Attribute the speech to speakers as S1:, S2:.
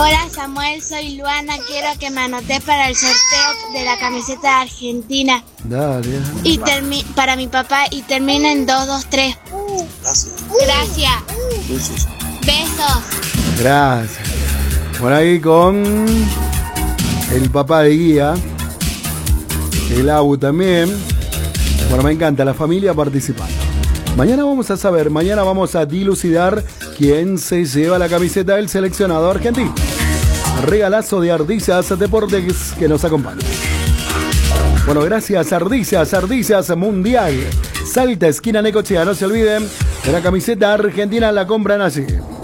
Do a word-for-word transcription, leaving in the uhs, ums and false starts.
S1: Hola Samuel, soy Luana, quiero que me anotes para el sorteo de la camiseta de Argentina.
S2: Dale.
S1: Y termi para mi papá y termina en dos dos tres.
S3: Gracias.
S1: Gracias.
S3: Besos.
S1: Besos.
S2: Gracias. Por ahí con el papá de Guía, el Abu también. Bueno, me encanta la familia participando. Mañana vamos a saber, mañana vamos a dilucidar quién se lleva la camiseta del seleccionado argentino. Regalazo de Ardizas Deportes que nos acompaña. Bueno, gracias Ardizas, Ardizas Mundial. Salta, esquina Necochea, no se olviden de la camiseta argentina, la compran así.